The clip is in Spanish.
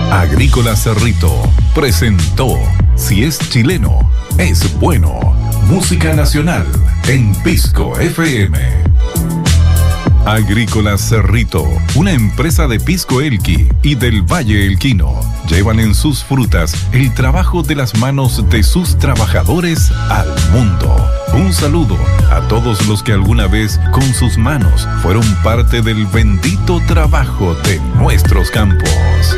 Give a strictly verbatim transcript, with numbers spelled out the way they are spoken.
Agrícola Cerrito presentó Si es chileno, es bueno. Música nacional en Pisco F M. Agrícola Cerrito, una empresa de Pisco Elqui y del Valle Elquino, llevan en sus frutas el trabajo de las manos de sus trabajadores al mundo. Un saludo a todos los que alguna vez con sus manos fueron parte del bendito trabajo de nuestros campos.